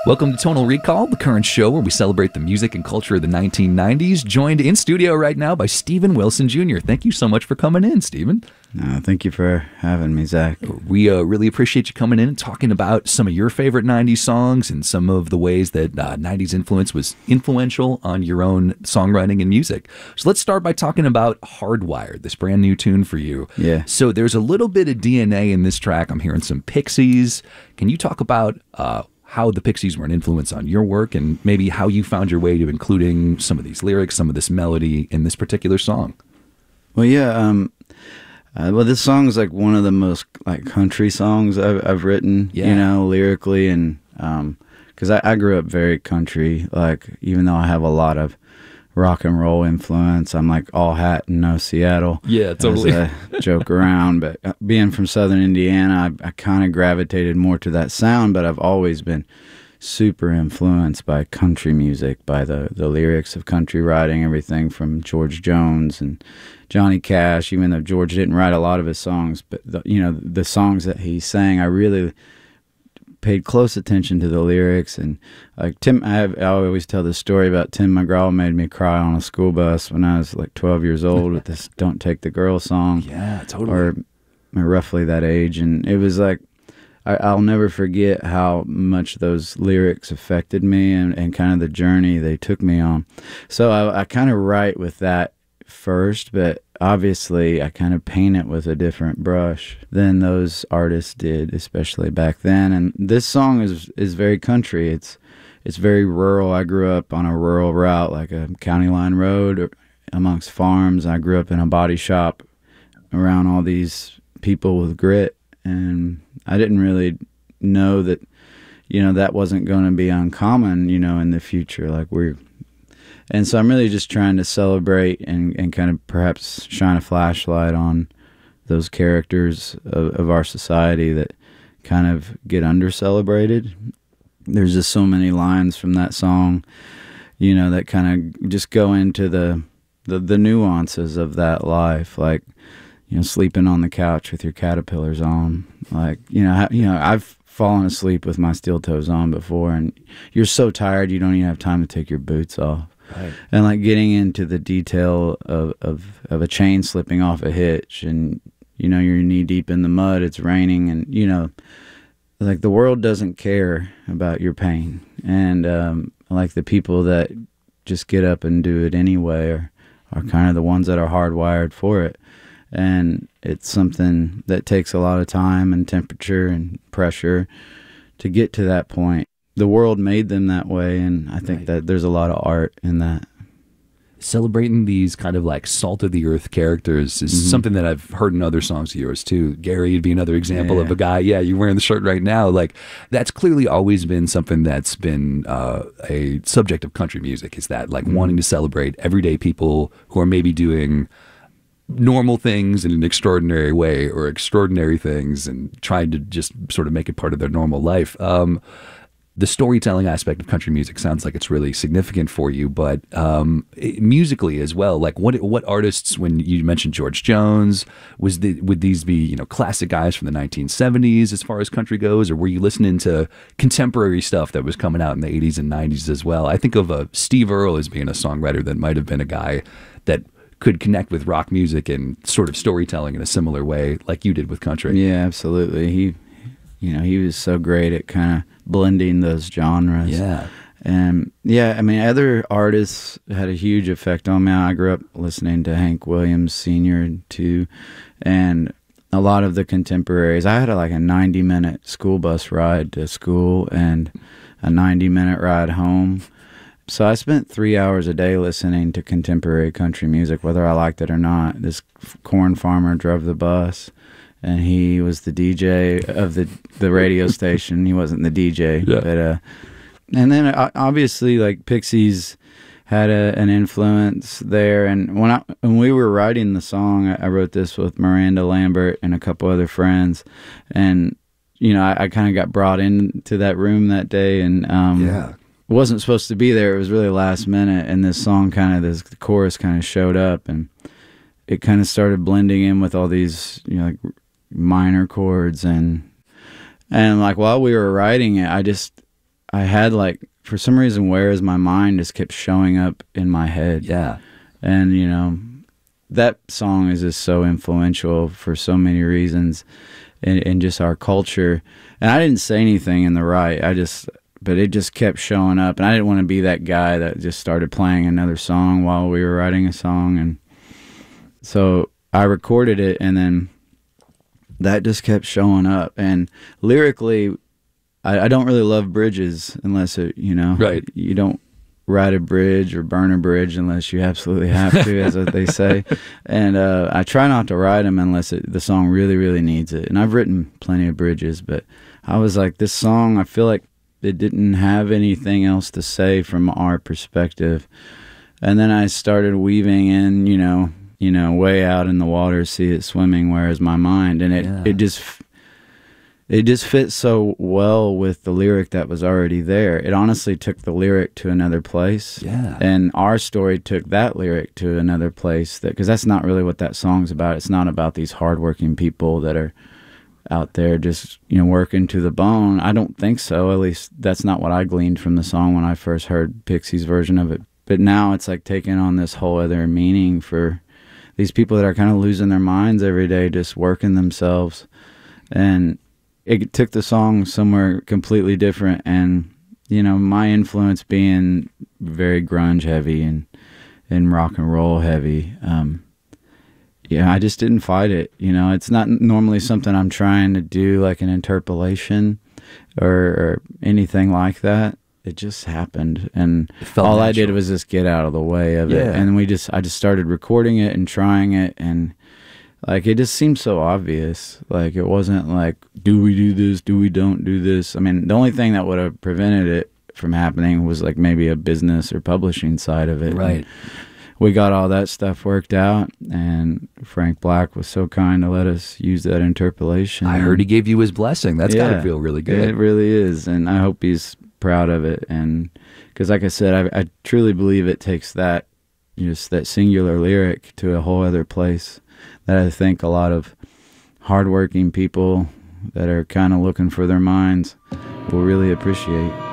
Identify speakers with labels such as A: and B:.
A: Welcome to Tonal Recall, the current show where we celebrate the music and culture of the 1990s. Joined in studio right now by Steven Wilson Jr. Thank you so much for coming in, Steven.
B: Thank you for having me, Zach.
A: We really appreciate you coming in and talking about some of your favorite 90s songs and some of the ways that 90s influence was influential on your own songwriting and music. So let's start by talking about Hardwired, this brand new tune for you.
B: Yeah.
A: So there's a little bit of DNA in this track. I'm hearing some Pixies. Can you talk about how the Pixies were an influence on your work and maybe how you found your way to including some of these lyrics, some of this melody in this particular song?
B: Well, yeah. Well, this song is like one of the most like country songs I've written, you know, lyrically, and because I grew up very country. Like, even though I have a lot of rock and roll influence, I'm like all hat and no Seattle.
A: Yeah, totally.
B: As I joke around, but being from Southern Indiana, I kind of gravitated more to that sound. But I've always been super influenced by country music, by the lyrics of country writing, everything from George Jones and Johnny Cash. Even though George didn't write a lot of his songs, but the songs that he sang, I really paid close attention to the lyrics. And like Tim, I always tell this story about Tim McGraw made me cry on a school bus when I was like 12 years old with this "Don't Take the Girl" song.
A: Yeah, totally.
B: Or roughly that age. And it was like, I'll never forget how much those lyrics affected me and kind of the journey they took me on. So I kind of write with that first, but obviously I kind of paint it with a different brush than those artists did, especially back then. And this song is very country. It's very rural. I grew up on a rural route, like a county line road amongst farms. I grew up in a body shop around all these people with grit, and I didn't really know that, that wasn't going to be uncommon, in the future. And so I'm really just trying to celebrate and kind of perhaps shine a flashlight on those characters of our society that kind of get under-celebrated. There's just so many lines from that song, that kind of just go into the nuances of that life, like, sleeping on the couch with your caterpillars on. Like, I've fallen asleep with my steel toes on before, and you're so tired you don't even have time to take your boots off. Right. And like getting into the detail of a chain slipping off a hitch, and you're knee deep in the mud, it's raining, and like the world doesn't care about your pain. And like the people that just get up and do it anyway are kind of the ones that are hardwired for it. And it's something that takes a lot of time and temperature and pressure to get to that point. The world made them that way, and I think that there's a lot of art in that.
A: Celebrating these kind of like salt-of-the-earth characters is something that I've heard in other songs of yours, too. Gary would be another example of a guy, you're wearing the shirt right now. Like, that's clearly always been something that's been a subject of country music, is that, like, wanting to celebrate everyday people who are maybe doing normal things in an extraordinary way, or extraordinary things, and trying to just sort of make it part of their normal life. The storytelling aspect of country music sounds like it's really significant for you, but musically as well, like what artists, when you mentioned George Jones, would these be, classic guys from the 1970s as far as country goes, or were you listening to contemporary stuff that was coming out in the 80s and 90s as well? I think of Steve Earle as being a songwriter that might have been a guy that could connect with rock music and sort of storytelling in a similar way like you did with country.
B: Yeah, absolutely. He was so great at kind of blending those genres.
A: Yeah.
B: And other artists had a huge effect on me. I grew up listening to Hank Williams Sr. too, and a lot of the contemporaries. I had a 90-minute school bus ride to school and a 90-minute ride home. So I spent 3 hours a day listening to contemporary country music, whether I liked it or not. This corn farmer drove the bus, and he was the DJ of the radio station. He wasn't the DJ.
A: Yeah.
B: But, and then obviously, like, Pixies had an influence there. And when we were writing the song, I wrote this with Miranda Lambert and a couple other friends. And, I kind of got brought into that room that day, and wasn't supposed to be there. It was really last minute, and this song the chorus kind of showed up, and it kind of started blending in with all these, like minor chords, and like while we were writing it, I had like, for some reason, Where Is My Mind just kept showing up in my head.
A: Yeah.
B: And, you know, that song is just so influential for so many reasons in just our culture. And I didn't say anything in the right. But it just kept showing up. And I didn't want to be that guy that just started playing another song while we were writing a song. And so I recorded it, and then that just kept showing up. And lyrically, I don't really love bridges unless it, you know,
A: right.
B: You don't write a bridge or burn a bridge unless you absolutely have to, as what they say. And I try not to write them unless the song really, really needs it. And I've written plenty of bridges, but I was like, this song, I feel like it didn't have anything else to say from our perspective. And then I started weaving in, you know, way out in the water, see it swimming, where is my mind? And it just fit so well with the lyric that was already there. It honestly took the lyric to another place.
A: Yeah.
B: And our story took that lyric to another place, because that's not really what that song's about. It's not about these hardworking people that are out there just, you know, working to the bone. I don't think so. At least that's not what I gleaned from the song when I first heard Pixie's version of it. But now it's like taking on this whole other meaning for these people that are kind of losing their minds every day, just working themselves. And it took the song somewhere completely different. And, you know, my influence being very grunge heavy and rock and roll heavy, yeah, I just didn't fight it. You know, it's not normally something I'm trying to do, like an interpolation or anything like that. It just happened, and all natural. I did was just get out of the way of it. And I just started recording it and trying it, and like it just seemed so obvious. Like it wasn't like, do we do this? Do we don't do this? I mean, the only thing that would have prevented it from happening was like maybe a business or publishing side of it.
A: Right.
B: And we got all that stuff worked out, and Frank Black was so kind to let us use that interpolation.
A: I heard he gave you his blessing. That's got to feel really good.
B: It really is, and I hope he's proud of it. And because, like I said, I truly believe it takes that, just that singular lyric to a whole other place that I think a lot of hardworking people that are kind of looking for their minds will really appreciate.